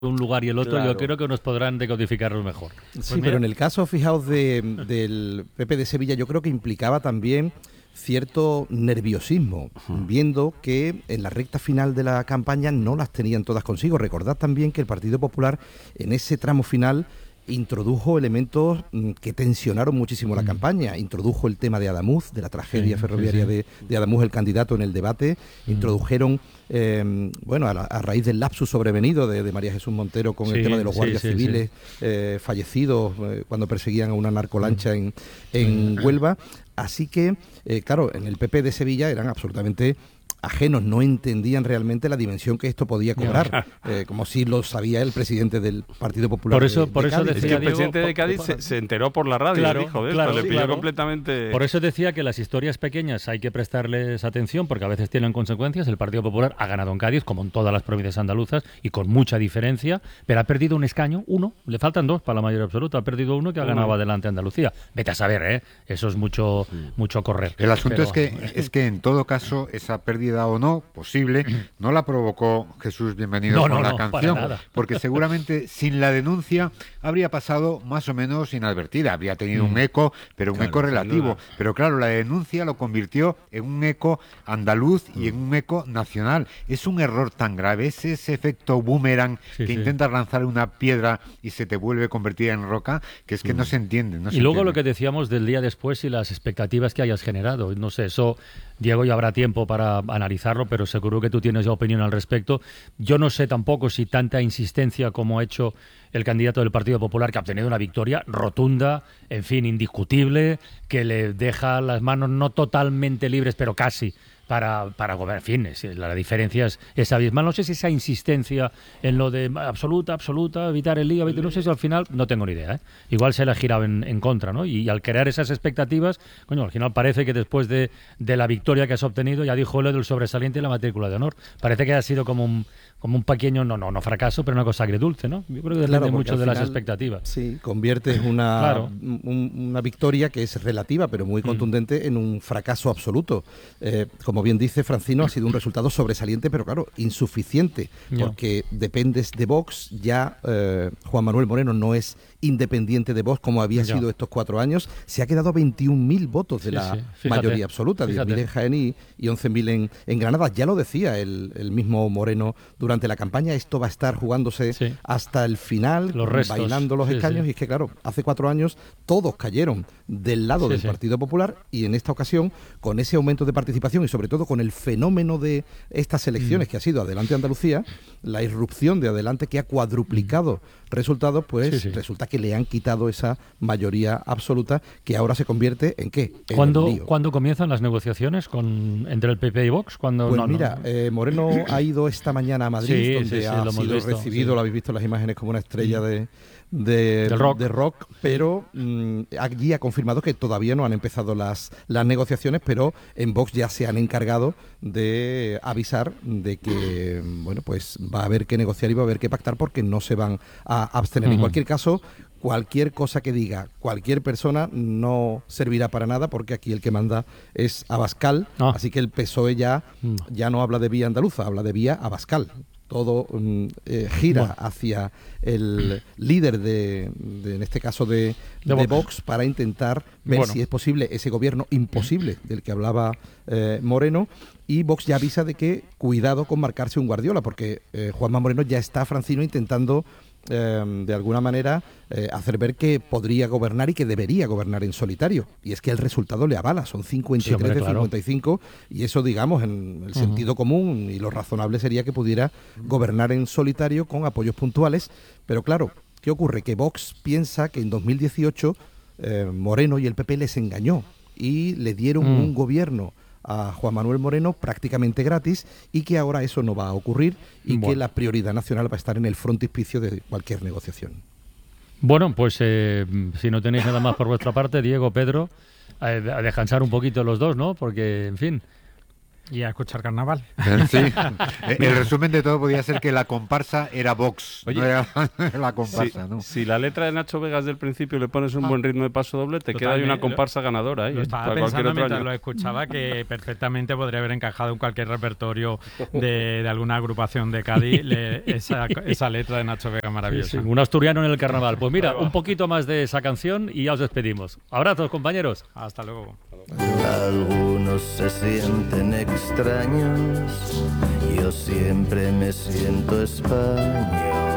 un lugar y el otro, Claro. yo creo que nos podrán decodificarlo mejor. Pues Sí, mira, pero en el caso, fijaos, del PP de Sevilla, yo creo que implicaba también cierto nerviosismo, viendo que en la recta final de la campaña no las tenían todas consigo. Recordad también que el Partido Popular en ese tramo final introdujo elementos que tensionaron muchísimo la campaña. Introdujo el tema de Adamuz, de la tragedia ferroviaria de Adamuz, el candidato en el debate. Introdujeron, a raíz del lapsus sobrevenido de María Jesús Montero con el tema de los guardias civiles fallecidos cuando perseguían a una narcolancha en Huelva. Así que, claro, en el PP de Sevilla eran absolutamente ajenos, no entendían realmente la dimensión que esto podía cobrar, como si lo sabía el presidente del Partido Popular. Por eso de Cádiz. decía Es que el Diego, presidente de Cádiz se enteró por la radio, Claro, dijo de claro, esto, le pilló claro. completamente... Por eso decía que las historias pequeñas hay que prestarles atención porque a veces tienen consecuencias. El Partido Popular ha ganado en Cádiz, como en todas las provincias andaluzas, y con mucha diferencia, pero ha perdido un escaño, uno, le faltan dos para la mayoría absoluta, ha perdido uno que ha ganado adelante Andalucía. Vete a saber, ¿eh? Eso es mucho correr. El asunto Pero- es que en todo caso esa pérdida o no posible no la provocó Jesús Bienvenido No, con no, la no, para canción, nada. porque seguramente sin la denuncia habría pasado más o menos inadvertida, habría tenido un eco, pero un Claro, eco sin relativo. duda. Pero claro, la denuncia lo convirtió en un eco andaluz y en un eco nacional. Es un error tan grave, es ese efecto boomerang Sí, que sí. intentas lanzar una piedra y se te vuelve convertida en roca, que es que no se entiende. Y luego lo que decíamos del día después y las expectativas que hayas generado. No sé, eso, Diego, ya habrá tiempo para analizarlo, pero seguro que tú tienes ya opinión al respecto. Yo no sé tampoco si tanta insistencia como ha hecho el candidato del Partido Popular, que ha obtenido una victoria rotunda, en fin, indiscutible, que le deja las manos no totalmente libres, pero casi, para gobernar. En fin, la diferencia es abismal. No sé si esa insistencia en lo de absoluta, evitar el lío, no sé si al final, no tengo ni idea, ¿eh? Igual se le ha girado en contra, ¿no? Y al crear esas expectativas, coño, al final parece que después de la victoria que has obtenido, ya dijo lo del sobresaliente y la matrícula de honor, parece que ha sido como un pequeño, no fracaso, pero una cosa agridulce, ¿no? Yo creo que depende Claro, mucho al de las final, expectativas. Sí, conviertes una victoria que es relativa, pero muy contundente, en un fracaso absoluto. Como bien dice Francino, ha sido un resultado sobresaliente, pero claro, insuficiente, Ya. porque dependes de Vox. Ya Juan Manuel Moreno no es independiente de Vox como había Ya. sido estos 4 años. Se ha quedado a 21.000 votos de Sí, la sí, fíjate, mayoría absoluta, fíjate. 10.000 en Jaén y 11.000 en Granada. Ya lo decía el mismo Moreno durante la campaña, esto va a estar jugándose Sí. hasta el final, Los restos. bailando los Sí, escaños, sí. y es que claro, hace 4 años todos cayeron del lado Sí, del sí. Partido Popular, y en esta ocasión, con ese aumento de participación y sobre todo con el fenómeno de estas elecciones que ha sido Adelante Andalucía, la irrupción de Adelante que ha cuadruplicado resultados, pues Sí, sí. resulta que le han quitado esa mayoría absoluta, que ahora se convierte en ¿qué? En ¿Cuándo, el lío. ¿Cuándo comienzan las negociaciones entre el PP y Vox? ¿Cuándo? Pues No, no. mira, Moreno ha ido esta mañana a Madrid, Sí, donde sí, sí, ha lo hemos sido visto, recibido, sí. lo habéis visto en las imágenes, como una estrella de rock, pero allí ha confirmado que todavía no han empezado las negociaciones, pero en Vox ya se han encargado de avisar de que pues va a haber que negociar y va a haber que pactar, porque no se van a abstener. En cualquier caso, cualquier cosa que diga cualquier persona no servirá para nada, porque aquí el que manda es Abascal, así que el PSOE ya no habla de vía andaluza, habla de vía Abascal. Todo gira hacia el líder en este caso de Vox, para intentar ver si es posible ese gobierno imposible del que hablaba Moreno. Y Vox ya avisa de que cuidado con marcarse un Guardiola, porque Juanma Moreno ya está, Francino, intentando de alguna manera hacer ver que podría gobernar y que debería gobernar en solitario, y es que el resultado le avala, son 53 de 55, y eso, digamos, en el sentido común y lo razonable sería que pudiera gobernar en solitario con apoyos puntuales. Pero claro, ¿qué ocurre? Que Vox piensa que en 2018 Moreno y el PP les engañó y le dieron un gobierno a Juan Manuel Moreno prácticamente gratis, y que ahora eso no va a ocurrir, y que la prioridad nacional va a estar en el frontispicio de cualquier negociación. Bueno, pues si no tenéis nada más por vuestra parte, Diego, Pedro, a descansar un poquito los dos, ¿no? Porque, en fin, Y a escuchar carnaval. Sí. El resumen de todo podía ser que la comparsa era Vox. Oye, no era la comparsa, ¿no? Si la letra de Nacho Vegas del principio le pones un buen ritmo de paso doble, te queda ahí una comparsa ganadora. Lo estaba pensando mientras lo escuchaba, que perfectamente podría haber encajado en cualquier repertorio de alguna agrupación de Cádiz esa letra de Nacho Vegas maravillosa. Sí, un asturiano en el carnaval. Pues mira, un poquito más de esa canción y ya os despedimos. Abrazos, compañeros. Hasta luego. Algunos se sienten extraños, yo siempre me siento español.